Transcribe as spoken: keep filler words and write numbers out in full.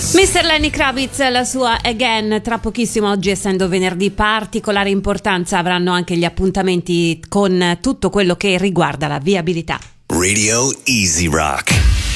mister Lenny Kravitz, la sua Again, tra pochissimo. Oggi, essendo venerdì, particolare importanza avranno anche gli appuntamenti con tutto quello che riguarda la viabilità. Radio Easy Rock.